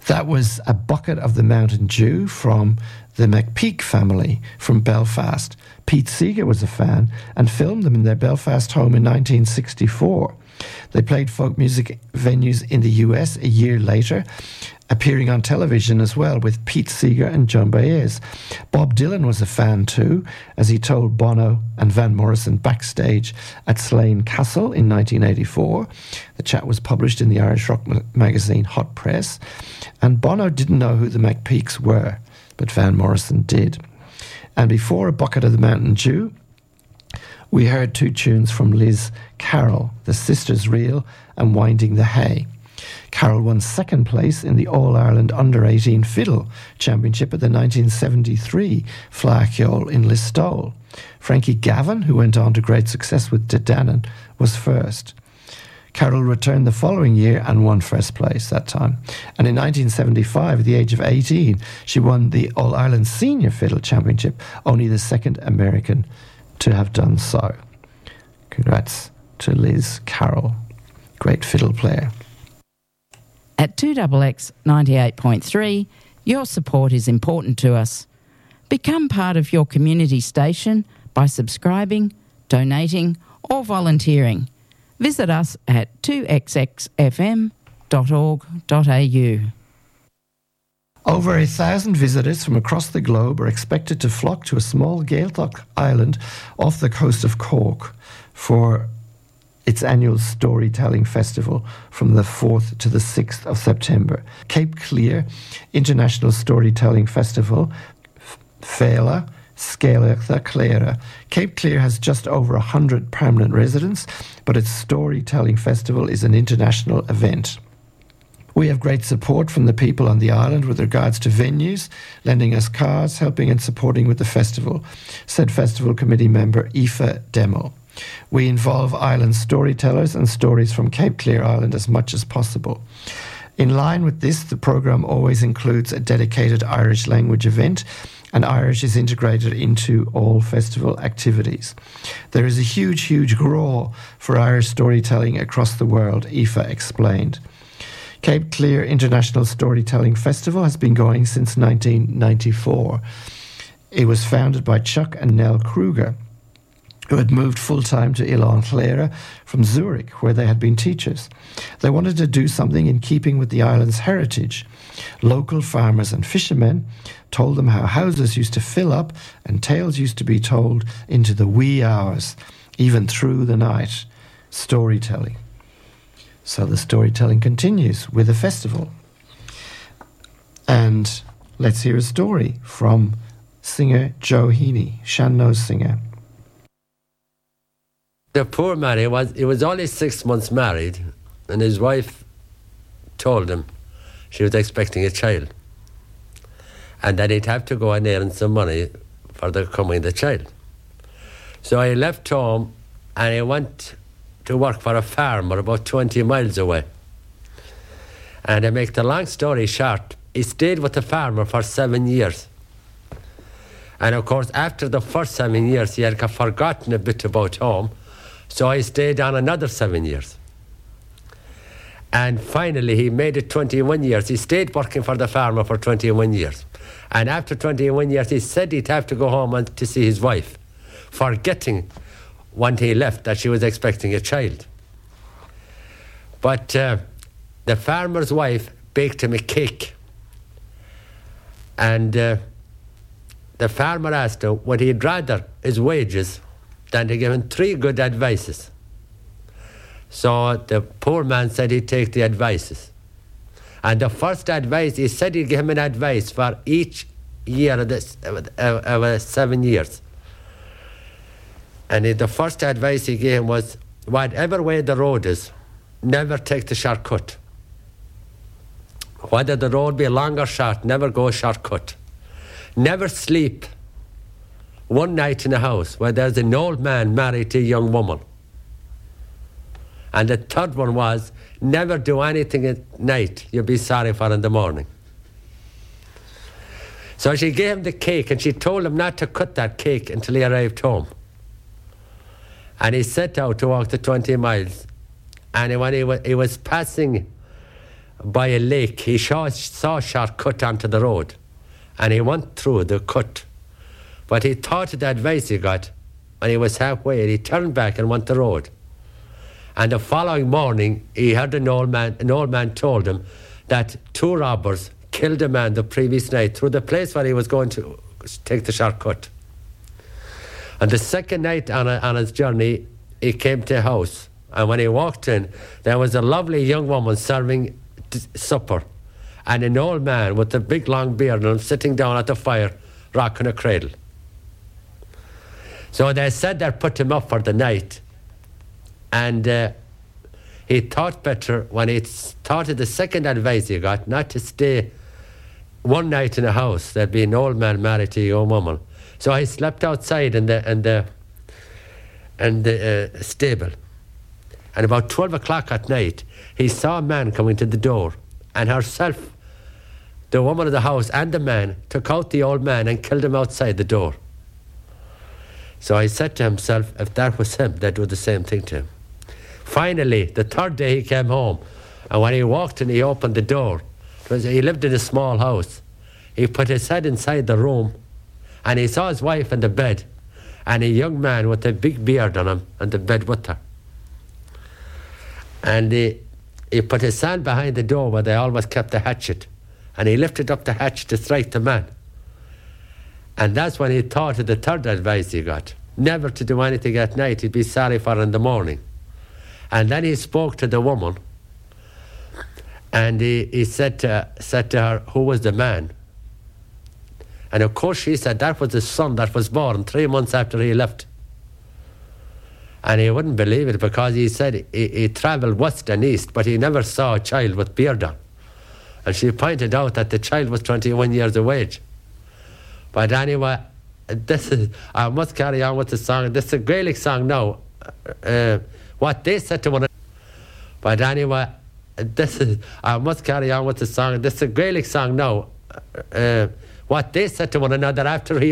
That was A Bucket of the Mountain Dew from the McPeak family from Belfast. Pete Seeger was a fan and filmed them in their Belfast home in 1964. They played folk music venues in the US a year later, appearing on television as well with Pete Seeger and Joan Baez. Bob Dylan was a fan too, as he told Bono and Van Morrison backstage at Slane Castle in 1984. The chat was published in the Irish rock magazine Hot Press, and Bono didn't know who the McPeaks were, but Van Morrison did. And before A Bucket of the Mountain Dew, we heard two tunes from Liz Carroll, The Sisters Reel and Winding the Hay. Carroll won second place in the All-Ireland Under-18 Fiddle Championship at the 1973 Fleadh in Listowel. Frankie Gavin, who went on to great success with Dedanan, was first. Carroll returned the following year and won first place that time. And in 1975, at the age of 18, she won the All-Ireland Senior Fiddle Championship, only the second American to have done so. Congrats to Liz Carroll, great fiddle player. At 2XX 98.3, your support is important to us. Become part of your community station by subscribing, donating or volunteering. Visit us at 2xxfm.org.au. Over 1,000 visitors from across the globe are expected to flock to a small Gaeltacht island off the coast of Cork for its annual storytelling festival from the 4th to the 6th of September. Cape Clear International Storytelling Festival, Féile Scéalta Cléire. Cape Clear has just over 100 permanent residents, but its storytelling festival is an international event. We have great support from the people on the island with regards to venues, lending us cars, helping and supporting with the festival, said Festival Committee member Aoife Demo. We involve island storytellers and stories from Cape Clear Island as much as possible. In line with this, the programme always includes a dedicated Irish language event, and Irish is integrated into all festival activities. There is a huge grow for Irish storytelling across the world, Aoife explained. Cape Clear International Storytelling Festival has been going since 1994. It was founded by Chuck and Nell Kruger, who had moved full-time to Ilan Cléire from Zurich, where they had been teachers. They wanted to do something in keeping with the island's heritage. Local farmers and fishermen told them how houses used to fill up and tales used to be told into the wee hours, even through the night. Storytelling. So the storytelling continues with a festival. And let's hear a story from singer Joe Heaney, Shanno's singer. The poor man, he was only 6 months married, and his wife told him she was expecting a child, and that he'd have to go and earn some money for the coming of the child. So he left home and he went to work for a farmer about 20 miles away. And to make the long story short, he stayed with the farmer for 7 years. And of course, after the first 7 years, he had forgotten a bit about home, so he stayed on another 7 years. And finally, he made it 21 years. He stayed working for the farmer for 21 years. And after 21 years, he said he'd have to go home and to see his wife, forgetting when he left that she was expecting a child. But the farmer's wife baked him a cake. And the farmer asked him would he'd rather his wages than to give him 3 good advices. So the poor man said he'd take the advices. And the first advice, he said he'd give him an advice for each year of 7 years. And the first advice he gave him was, whatever way the road is, never take the shortcut. Whether the road be long or short, never go a shortcut. Never sleep one night in a house where there's an old man married to a young woman. And the third one was, never do anything at night you'll be sorry for in the morning. So she gave him the cake, and she told him not to cut that cake until he arrived home. And he set out to walk the 20 miles. And when he was passing by a lake. He saw a short cut onto the road, and he went through the cut. But he thought of the advice he got, and he was halfway, and he turned back and went the road. And the following morning, he heard an old man told him that 2 robbers killed a man the previous night through the place where he was going to take the shortcut. And the second night on his journey, he came to a house. And when he walked in, there was a lovely young woman serving supper, and an old man with a big long beard and sitting down at the fire, rocking a cradle. So they said they'd put him up for the night. And he thought better when he thought of the second advice he got, not to stay one night in a house. There'd be an old man married to a young woman. So he slept outside in the stable. And about 12 o'clock at night, he saw a man coming to the door, and herself, the woman of the house and the man, took out the old man and killed him outside the door. So he said to himself, if that was him, they'd do the same thing to him. Finally, the third day he came home, and when he walked in, he opened the door. He lived in a small house. He put his head inside the room, and he saw his wife in the bed, and a young man with a big beard on him in the bed with her. And he put his hand behind the door where they always kept the hatchet, and he lifted up the hatchet to strike the man. And that's when he thought of the third advice he got, never to do anything at night. He'd be sorry for it in the morning. And then he spoke to the woman, and he said to her, who was the man? And of course she said that was the son that was born 3 months after he left. And he wouldn't believe it, because he said he travelled west and east, but he never saw a child with beard on. And she pointed out that the child was 21 years of age. But anyway, I must carry on with the song. This is a Gaelic song now. What they said to one another. But anyway, I must carry on with the song. This is a Gaelic song now. What they said to one another after he